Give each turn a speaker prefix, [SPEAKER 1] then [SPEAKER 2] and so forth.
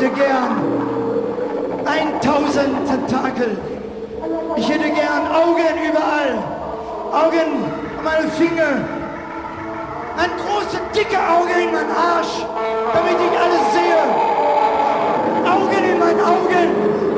[SPEAKER 1] hätte gern 1000 Tentakel. Ich hätte gern Augen überall. Augen an meine Finger. Ein große, dicke Auge in meinen Arsch, damit ich alles sehe. Augen in meinen Augen.